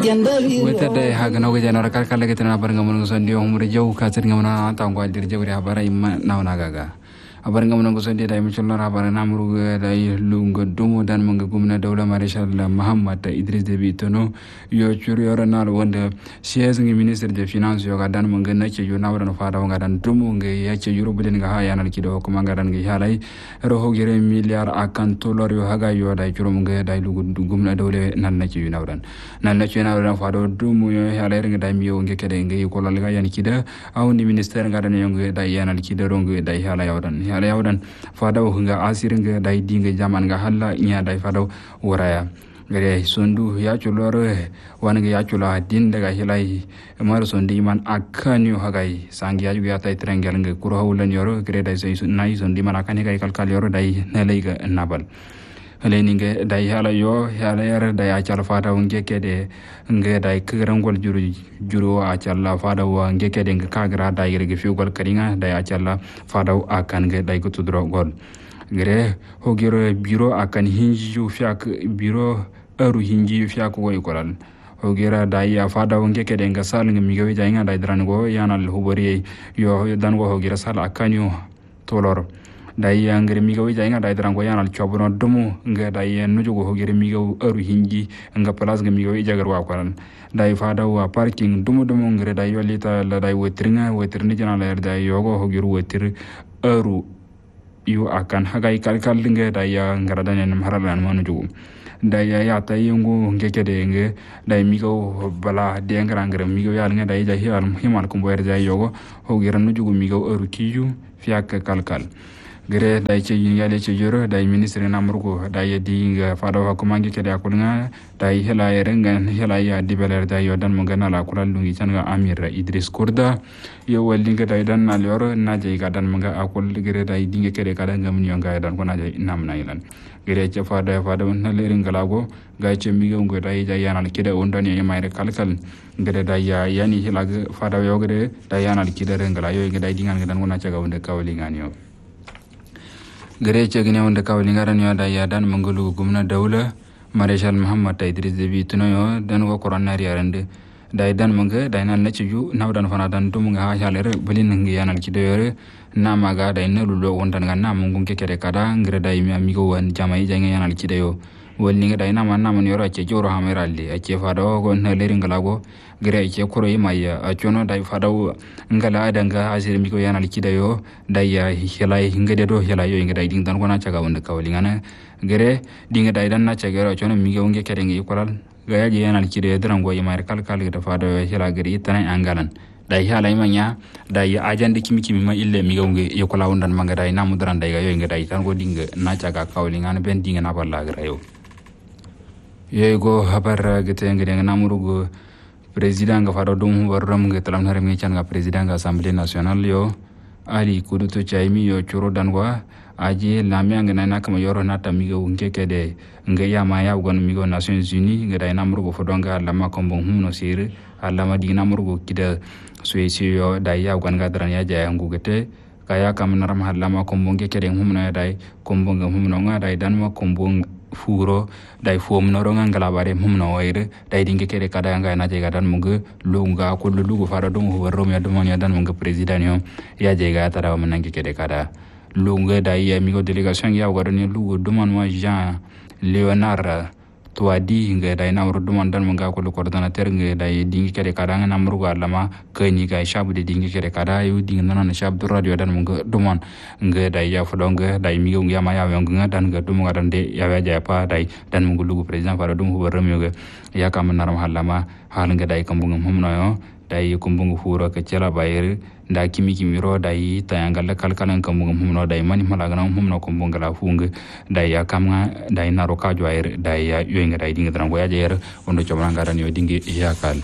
weta da haga no ga na kal kal ga tana bar ngam so ndi umur jaw ka tir ngam na ta ngwa dir jawri habara imma na gaga abar ngam no so ndi da mi chollo habara namru da lungo dumo dan manga gumna dawla marshal Muhammad Idris Deby tono yo churi ora na wonde siège ngi ministre des finances yo ga dan manga na ci yo na wada fa da nga dan dumo ngi ya ci yuro budin ga ha yanal kido ko manga dan ngi halai ro hogire milliard akan tolor yo haga yo da churo manga da lugu gumna dawle nan na ci yo na wadan nan na ci na wadan fa do dumo yo halai ngi da mi yo ngi kede ngi ko lal ga yan kida awni ministre ga dan yo ngi da yanal kida ro ngi da halai wadan ala yawdan fadaw nga asiringa dai dinga jaman nga halla nya dai fadaw waraya gare sondu ya chulor wanga ya chula din daga hilai mar sondi man akanyo hagai sangi ya juga tai trengel nga kuro hawlan yoro gare dai sai nai sondi man akani kai kalkal yoro dai nelaiga nabal leninge dai hala yo hala yar dai acal fada wonge kede nge dai kgrangol juru acalla fada wonge kede nge kagra dai rege fiugol karinga dai acalla fada akan nge dai kutudro gol gre hogiro biro akan hinji fiak biro aru hinji fiak woy kolal hogira dai ya fada wonge kede nge sal nge migawi dai nga dai drango yanal hubori yo dan go hogira sal akanyo tolor dai angere miga wija nga dai drango yanal chobono dumu nga dai nujugo hogere miga aru hinji nga place nga miga wija garwa kwaran dai fada wa parking dumu ngere dai yolita la dai wetirni jana la dai yogo hogiru wetir aru yu akan hagai kalkal nga dai ya ngara danen haralan manujugo dai ya ta yungu ngekede nge dai miga bala de ngara ngere miga yal nga dai ja himal ko boyer dai yogo hogere nujugo miga aru kiju fiak kalkal gere dai ce yale ce joro dai ministre namrugo dai dinga fado ha ko mangi kede akulnga dai hela yerenga hela ya dibeler dai yodan mo gana la kulal lungi canga Amir Idris Kurda yo walinga dai dan na loro na je ga dan manga akul gere dai dinga kede kada ngam nyonga dan ko na je namna ilan gere ce fado na lerin galago ga ce mi ngo dai ja yanal kede on dan ye mayre kalkal gere dai ya yani hela fado yo gere dai yanal kede rengala yo ga dai dinga dan ko na caga wonde kawlingan yo gare ce gine wanda kawali ngaran yo da ya dan mangulu gumna dawla marshal Muhammad Idris Deby tuno yo dan ko corona yarande dai dan manga dai nan naci ju nawdan fana dan dum nga ha halere bulin ngi yanal ki doyore na maga dai na lulo wondan nga na mungun kekere kada ngira dai mi amigo wan jamai janga yanal ki dayo wonni nga dai na man yoro ce joro hameralde ake fado go na lerin galago gire ke kuro yimaya a chono dai fado ngala adanga asir mi ko yanal ki dayo dai ya hilai ngade do hilai yo ngi dai ding dan ko na caga wonde kawli ngana gire dinga dai dan na caga ro chono mi go ngi kere ngi kolal ga ya yanal ki de drango yimar kalkal da fado hila gire itana angalan dai halai manya dai ajande kimi ma ille mi go ngi e kola wondan manga dai namu dran dai ga yo ngi dai tan go dinga na caga kawli ngana ben dinga na balla gra yo yego habar gete ngi namurugo president ga fado dum warram ga talam haram ngi chan ga president ga assemblée nationale yo ali kuduto chaimi yo churo danwa aji lamia nga na kama yoro nata migo ngekede nga ya maya gon migo Nations Unies nga dai namurugo fodonga lama kombo humno sire alama di namurugo kida suesi yo dai ya gon ga dran ya jaya ngugete kaya kam naram halama kombo ngekede humno ya dai kombo nga humno nga dai danma kombo furo dai fom noro ngala bare humno waire dai dinge kede kada nga na je gadan mungu lunga ko lugu fara dum ho rom ya dum ya dan mungu president yo ya je ga tara manange kede kada lunga dai ya migo delegation ya wadani lugu duman wa Jean Leonard to adi nga dai na wuro duman dan munga ko coordinateur nga dai dinge kede kada nga namrugo alama kani ga shabu de dinge kede kada yu dinge nana shabu radio dan munga duman nga dai ya fodonga dai migo ya ma ya nga dan nga dum ga dan de ya ja pa dai dan mungu lugu president fara dum ho rom yo ya kam naram halama hal nga dai kambungum humno yo dai kumbungu furo ke cela bayir da kimi ro dai tayangal kalkalan kambungum humno dai mani malagana humno kumbungala funga dai ya kam dai naro ka joair dai ya yoinga dai dinga dran goya jer ondo chomanga ran yo dingi yakal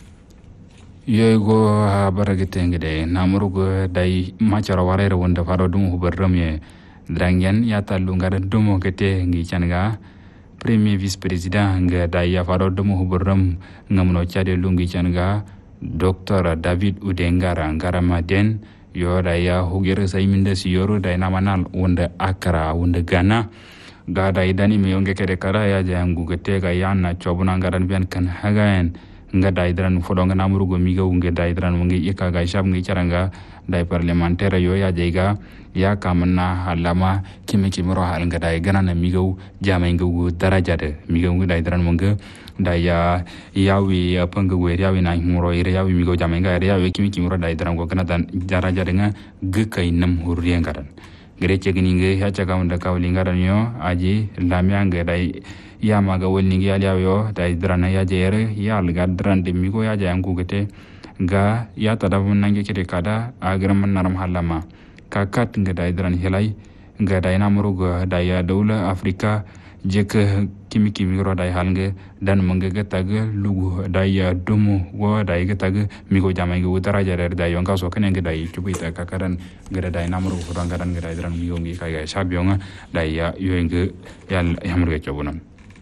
yego ha baragete ngede namurugo dai machara warere wonda faro dum hubarram ye drangen ya tallu ngara dum kete ngi changa premier vice président nga dai ya faro dum hubarram ngamno chade lungi changa Dr. David Udengara Ngaramaden yo dai ya hugere sai minda si yoro dai namanal wonda Accra wonda Ghana ga dai dani me yonge kede kara ya jangu gete ga yana chobuna ngaran bian kan hagaen nga dai dran fodonga namurugo miga unge dai dran unge ika ga shab ngi charanga dai parlementaire yo ya jaiga ya kamanna halama kimi kimiro halanga dai ganana miga jama ngu daraja de miga ngu dai dran munga dai ya yawi apanga we yawi na muro ire yawi miga jama nga ire yawi kimi kimiro dai dran go kana dan daraja de nga gekai nam hurriyan garan gereche gninge ya chaga unda kawli ngaran yo aji lamyanga dai ya maga wolni ngi aliya yo dai drana ya jere ya alga dran de migo ya jayam gugete ga ya tadabun nange kede kada agram naram halama kakat nga dai dran helai nga dai namuru ga dai ya dawla afrika jek kimi ro dai halnge dan manga ga tag lugu dai ya dumu wo dai ga tag migo jamai ga utara jare dai yon ka so kene nga dai chubi ta kakaran ga dai namuru ko rangaran ga dai dran migo ngi ka ga shabionga dai ya yoenge ya hamru ga chobunan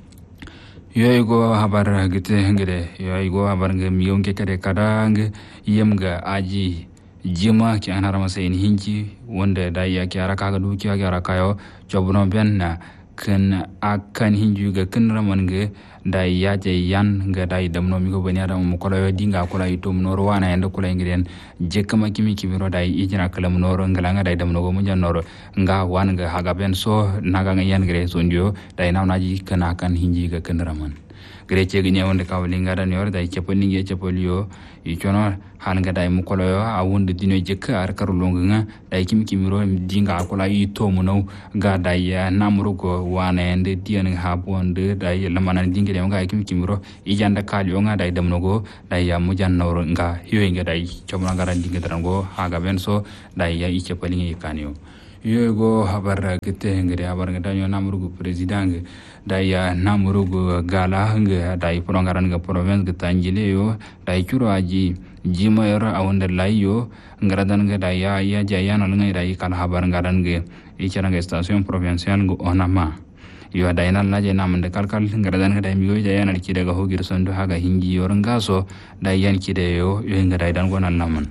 yoygo habar gite ngede yoygo habar nge miyonge kade kadang yemga aji jima ki anara masain hinji wonde daya ki araka ga duki ga araka yo jobuno benna kan akan hinju ga kan ramange daya je yan ga dai damno mi ko bani adam mo ko yo dinga ko lay tum noro wana en ko lay ngiden jekama kimi kimiro dai ijina kalam noro ngala nga dai damno go mun jan noro nga wan ga haga ben so naga nga yan gre so ndio dai nawnaji kana kan hinji ga kan raman greche gi nyawonde kawli ngada nyor dai cheponi nge chepolio ichono han ga dai mukolo yo awunde dino jekka ar karulonga nga dai kimi kimiro dinga ko lay to muno ga dai namru go wana ende dian ha bonde dai lamana dinga de nga kimi kimiro ijanda kalyo nga dai damno go dai ya mujan noro nga hiyo nga dai chomna ngara dinga drango haga ben so dai ya ichepoli nge kanyo yogo habar gete ngere habar ngadanyo namrugo president daya namrugo gala nga dai prongaran ga province ga tanjile yo dai churo aji jima yora awonde layo ngaradan ga daya ya jayana nga dai kala habar ngaran ga ichara ga station provincial go onama yo dai nan laje namande kalkal ngaradan ga dai miyo jayana ki daga hogir sondo haga hinji yor ngaso dai yan ki de yo nga dai dan go nan naman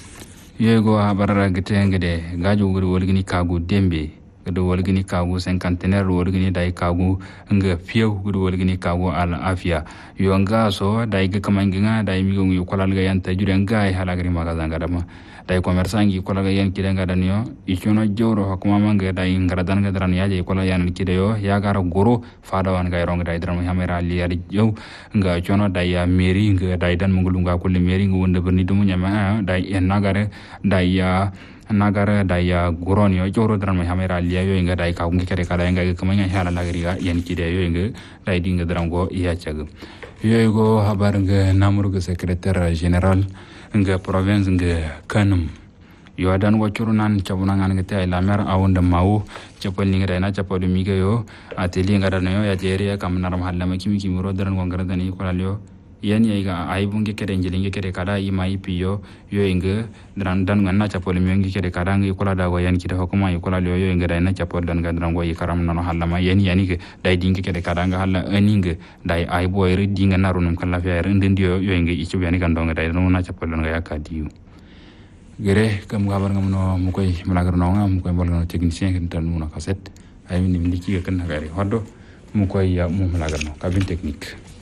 yego habarara gite ngede gaju gudu wolgini kagu dembe gudu wolgini kagu cinquantenaire wolgini dai kagu nga fieu gudu wolgini kagu al afia yo nga so dai ga kamanginga dai mi ngi kolal ga yanta jure nga ay halagri magaza ngadama dai commerçant gi kolal ga yan kide ngadan yo ichono joro hakuma manga dai ngaradan ga dran yaje kolal yan kide yo ya gara goro fada wan ga rong dai dran hamera li yari yow nga chono dai ya meri nga dai dan mungulunga kulli meri nga wonde berni dumu nyama dai en nagare dai ya nagara daya goron yo joro dran ma hamera liya yo inga dai ka ngi kere kala inga kamanya hala lagri ga yan kide yo inga dai dinga dran go iya chag yo go habar nga namurgo secrétaire général nga province nga kanum yo dan go churunan chabuna ngan ngete ay lamer awonde mawu chapol ni nga dai na chapol mi ga yo ateli nga dan yo ya jeri kam naram halama kimi ro dran go ngara dan ko lalyo yani aiga aibunge kede ngelinge kede kada ima ipiyo yo inga dan nganna chapol mi ngi kede kada ngi kola da go yan kide hokuma yi kola yo inga dai na chapol dan ga dran go yi karam nano halama yani ke dai dinge kede kada nga hala aninga dai aibo eri dinga narunum kala fiya eri ndendio yo inga ichu yani kan donga dai na chapol dan ga yakadiu gere kam gabar ngamno mukoy malagar nonga mukoy bolno technicien kan tan muna kaset ay ni mliki kan nagari hodo mukoy ya mu malagar no kabin technique